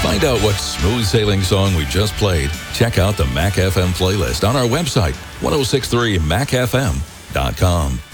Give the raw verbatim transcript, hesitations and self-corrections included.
find out what smooth sailing song we just played, check out the Mac F M playlist on our website, ten sixty-three mac f m dot com.